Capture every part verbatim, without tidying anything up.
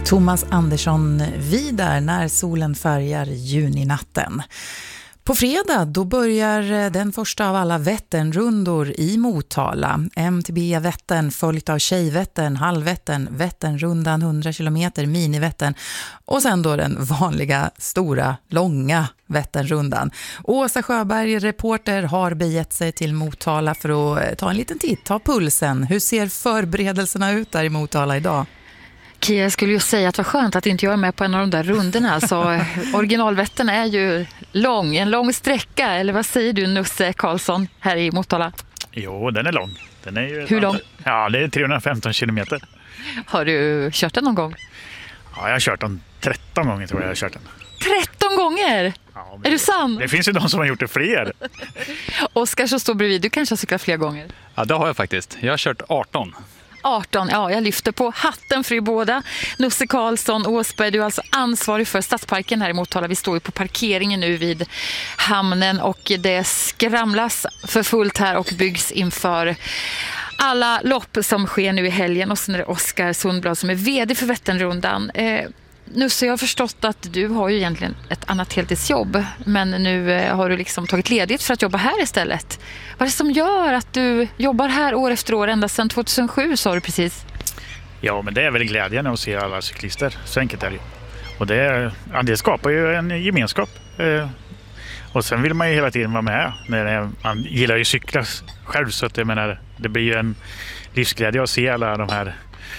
Thomas Andersson Vidar när solen färgar juninatten. På fredag då börjar den första av alla Vätternrundor i Motala. M T B Vättern följt av Tjejvättern, Halvvättern, Vätternrundan hundra kilometer, Minivättern och sen då den vanliga stora, långa Vätternrundan. Åsa Sjöberg, reporter, har begett sig till Motala för att ta en liten titt, ta pulsen. Hur ser förberedelserna ut där i Motala idag? Kia, jag skulle ju säga att det var skönt att inte jag är med på en av de där rundorna. Alltså, originalvättern är ju lång, en lång sträcka. Eller vad säger du, Nusse Karlsson, här i Motala? Jo, den är lång. Den är ju Hur lång? Ja, det är trehundrafemton kilometer. Har du kört den någon gång? Ja, jag har kört den tretton gånger tror jag jag har kört den. tretton gånger? Ja, är du sann? Det finns ju de som har gjort det fler. Oskar som står bredvid, du kanske har cyklat fler gånger? Ja, det har jag faktiskt. Jag har kört arton. arton, ja, jag lyfter på hatten för er båda. Nusse Karlsson, Åsberg, du är alltså ansvarig för Stadsparken här i Motala. Vi står ju på parkeringen nu vid hamnen och det skramlas för fullt här och byggs inför alla lopp som sker nu i helgen. Och sen är det Oskar Sundblad som är vd för Vätternrundan. Eh, Nusse, jag har förstått att du har ju egentligen ett annat heltidsjobb, men nu eh, har du liksom tagit ledigt för att jobba här istället. Vad är det som gör att du jobbar här år efter år, ända sedan tjugohundrasju sa du precis? Ja, men det är väl glädjen att se alla cyklister, så enkelt är det. Och det, ja, det skapar ju en gemenskap. Eh, och sen vill man ju hela tiden vara med. När det, man gillar ju cykla själv, så att jag menar, det blir ju en livsglädje att se alla de här,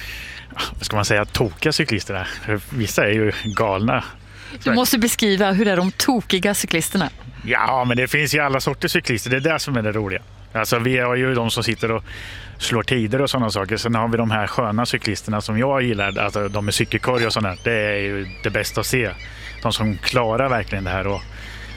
vad ska man säga, tokiga cyklisterna. Vissa är ju galna. Du måste beskriva, hur är de tokiga cyklisterna? Ja, men det finns ju alla sorters cyklister. Det är det som är det roliga. Alltså, vi har ju de som sitter och slår tider och sådana saker. Sen har vi de här sköna cyklisterna som jag gillar. Alltså, de med cykelkorg och sådär. Det är ju det bästa att se. De som klarar verkligen det här och